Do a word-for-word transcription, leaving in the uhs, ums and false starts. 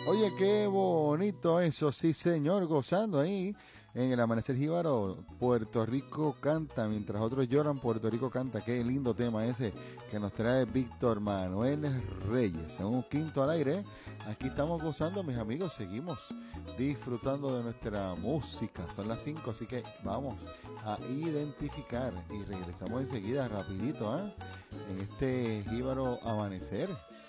Oye, qué bonito eso, sí señor, gozando ahí en el Amanecer Jíbaro. Puerto Rico canta, mientras otros lloran, Puerto Rico canta. Qué lindo tema ese que nos trae Víctor Manuel Reyes. En un quinto al aire, aquí estamos gozando, mis amigos, seguimos disfrutando de nuestra música. Son las cinco, así que vamos a identificar y regresamos enseguida rapidito, ¿eh? En este Jíbaro Amanecer.